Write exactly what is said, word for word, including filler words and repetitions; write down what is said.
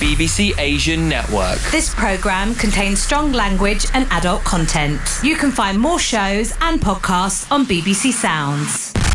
B B C Asian Network. This programme contains strong language and adult content. You can find more shows and podcasts on B B C Sounds.